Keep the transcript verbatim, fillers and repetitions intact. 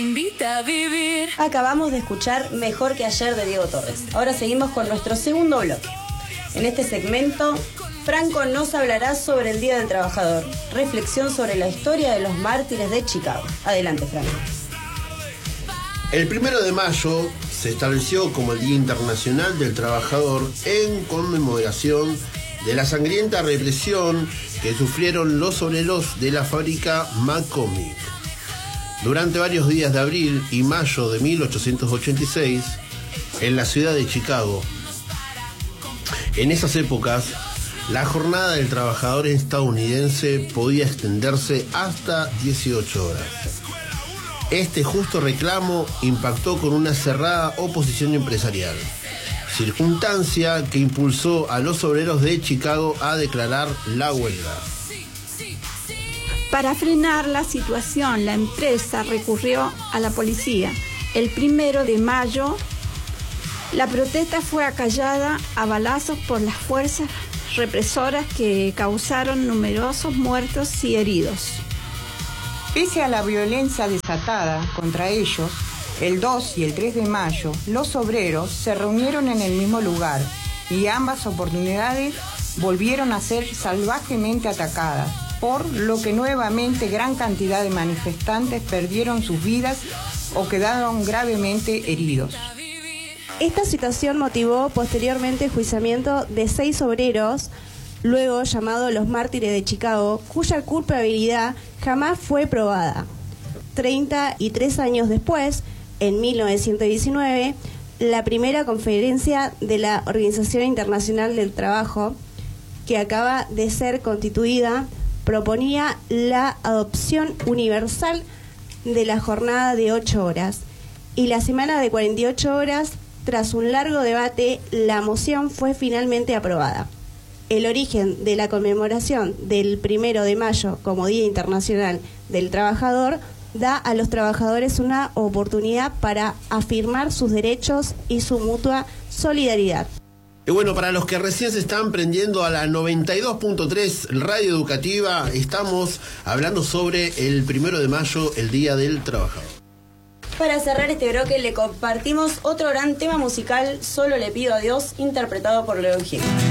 Invita a vivir. Acabamos de escuchar Mejor que ayer de Diego Torres. Ahora seguimos con nuestro segundo bloque. En este segmento, Franco nos hablará sobre el Día del Trabajador. Reflexión sobre la historia de los mártires de Chicago. Adelante, Franco. El primero de mayo se estableció como el Día Internacional del Trabajador en conmemoración de la sangrienta represión que sufrieron los obreros de la fábrica McCormick. Durante varios días de abril y mayo de mil ochocientos ochenta y seis, en la ciudad de Chicago. En esas épocas, la jornada del trabajador estadounidense podía extenderse hasta dieciocho horas. Este justo reclamo impactó con una cerrada oposición empresarial, circunstancia que impulsó a los obreros de Chicago a declarar la huelga. Para frenar la situación, la empresa recurrió a la policía. El primero de mayo, la protesta fue acallada a balazos por las fuerzas represoras que causaron numerosos muertos y heridos. Pese a la violencia desatada contra ellos, el dos y el tres de mayo, los obreros se reunieron en el mismo lugar y ambas oportunidades volvieron a ser salvajemente atacadas, por lo que nuevamente gran cantidad de manifestantes perdieron sus vidas o quedaron gravemente heridos. Esta situación motivó posteriormente el juiciamiento de seis obreros, luego llamados los mártires de Chicago, cuya culpabilidad jamás fue probada. treinta y tres años después, en mil novecientos diecinueve, la primera conferencia de la Organización Internacional del Trabajo, que acaba de ser constituida, proponía la adopción universal de la jornada de ocho horas y la semana de cuarenta y ocho horas. Tras un largo debate, la moción fue finalmente aprobada. El origen de la conmemoración del primero de mayo como Día Internacional del Trabajador da a los trabajadores una oportunidad para afirmar sus derechos y su mutua solidaridad. Y bueno, para los que recién se están prendiendo a la noventa y dos punto tres Radio Educativa, estamos hablando sobre el primero de mayo, el Día del Trabajador. Para cerrar este bloque le compartimos otro gran tema musical, Solo le pido a Dios, interpretado por León Gieco.